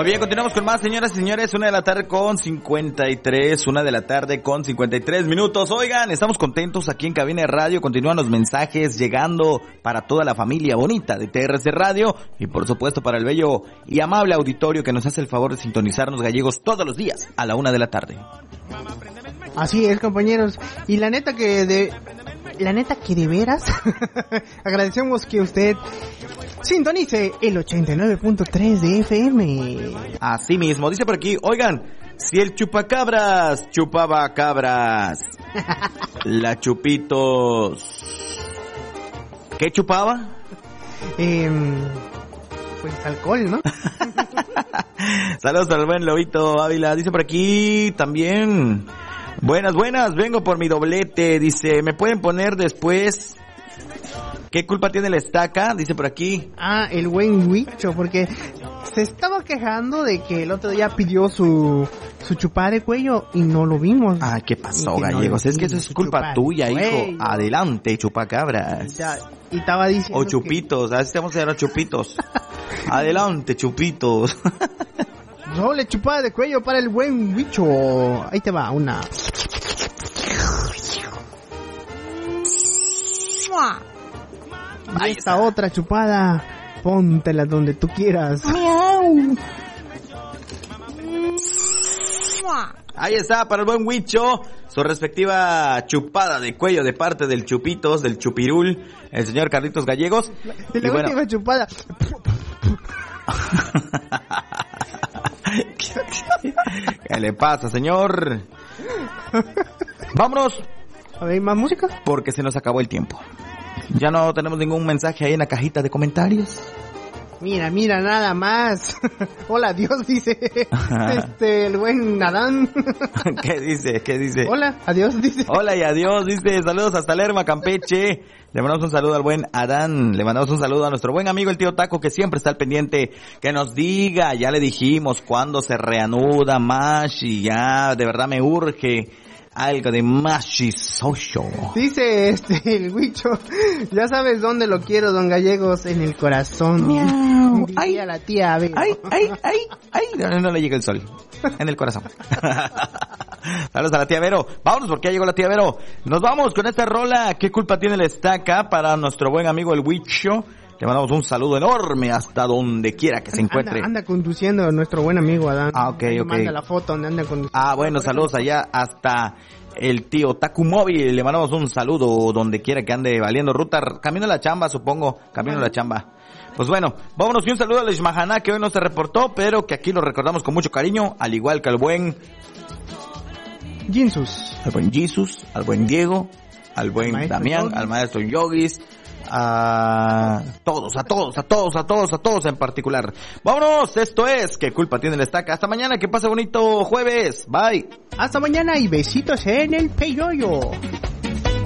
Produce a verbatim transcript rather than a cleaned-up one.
Muy bien, continuamos con más, señoras y señores. Una de la tarde con cincuenta y tres, una de la tarde con cincuenta y tres minutos. Oigan, estamos contentos aquí en Cabina de Radio. Continúan los mensajes llegando para toda la familia bonita de T R C Radio y por supuesto para el bello y amable auditorio que nos hace el favor de sintonizarnos, gallegos, todos los días a la una de la tarde. Así es, compañeros. Y la neta que de... La neta que de veras agradecemos que usted sintonice el ochenta y nueve punto tres de F M. Así mismo, dice por aquí, oigan, si el chupacabras chupaba cabras, la Chupitos, ¿qué chupaba? Eh, pues alcohol, ¿no? Saludos al buen Lobito Ávila, dice por aquí también... Buenas, buenas, vengo por mi doblete, dice, ¿me pueden poner después? ¿Qué culpa tiene la estaca? Dice por aquí. Ah, el buen Huicho, porque se estaba quejando de que el otro día pidió su su chupada de cuello y no lo vimos. Ah, ¿qué pasó, gallegos? No, es que eso es culpa tuya, hijo. Cuello. Adelante, chupacabras. Ya, y estaba diciendo o chupitos, que... a ver si vamos a llamar chupitos. Adelante, chupitos. Doble chupada de cuello para el buen Huicho. Ahí te va, una. Ahí está otra chupada. Póntela donde tú quieras. Miau. Ahí está para el buen Huicho, su respectiva chupada de cuello de parte del Chupitos, del Chupirul, el señor Carlitos Gallegos. Y la y última bueno. chupada. ¿Qué le pasa, señor? Vámonos. A ver, ¿más música? Porque se nos acabó el tiempo. Ya no tenemos ningún mensaje ahí en la cajita de comentarios. Mira, mira, nada más. Hola, Dios, dice. Este, el buen Adán. ¿Qué dice? ¿Qué dice? Hola, adiós, dice. Hola y adiós, dice. Saludos hasta Lerma, Campeche. Le mandamos un saludo al buen Adán. Le mandamos un saludo a nuestro buen amigo el tío Taco, que siempre está al pendiente. Que nos diga, ya le dijimos, cuándo se reanuda Mashi. Ya, de verdad me urge algo de Mashi Social. Dice este, el Huicho, ya sabes dónde lo quiero, don Gallegos, en el corazón. Miau. Ay, a la tía, ay, ay, ay, ay, ay, no, no le llega el sol. En el corazón. Saludos a la tía Vero. Vámonos porque ya llegó la tía Vero. Nos vamos con esta rola. ¿Qué culpa tiene la estaca? Para nuestro buen amigo el Huicho. Le mandamos un saludo enorme hasta donde quiera que se encuentre. Anda, anda conduciendo nuestro buen amigo Adán. Ah, ok, ok. Manda la foto donde anda conduciendo. Ah, bueno, saludos allá hasta el tío Taku Móvil. Le mandamos un saludo donde quiera que ande valiendo ruta. Camino a la chamba, supongo. Camino a la chamba. Pues bueno, vámonos y un saludo a la Ishmahaná, que hoy no se reportó, pero que aquí lo recordamos con mucho cariño, al igual que al buen Jesus. Al buen Jesus, al buen Diego, al buen maestro Damián, Yogis. Al maestro Yogis, a todos, a todos, a todos, a todos, a todos en particular. Vámonos, esto es ¿Qué culpa tiene la estaca? Hasta mañana, que pase bonito jueves. Bye. Hasta mañana y besitos en el peyoyo.